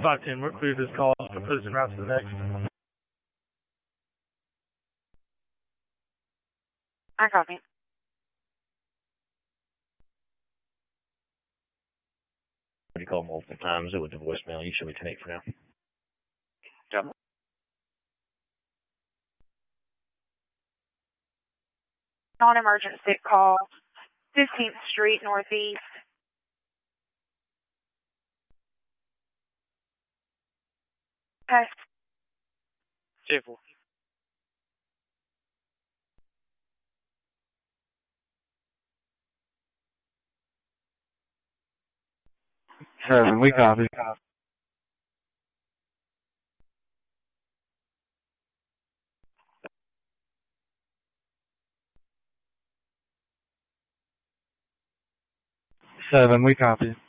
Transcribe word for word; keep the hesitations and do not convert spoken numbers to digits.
five ten, we're clear this call. Put us en route to the next. I copy. You call multiple times, it went to voicemail. You should be ten eight for now. Yep. Non-emergency call, fifteenth Street Northeast. Okay. J four. Seven, we copy. Seven, we copy.